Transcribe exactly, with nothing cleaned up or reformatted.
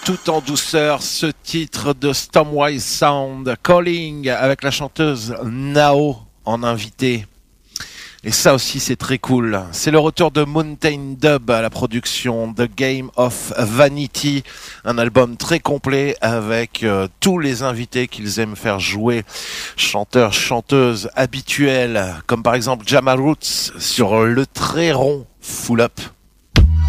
tout en douceur ce titre de Stormwise Sound, Calling, avec la chanteuse Nao en invité. Et ça aussi c'est très cool. C'est le retour de Mountain Dub à la production, The Game of Vanity, un album très complet avec euh, tous les invités qu'ils aiment faire jouer, chanteurs, chanteuses habituels, comme par exemple Jamal Roots sur le très rond Full Up.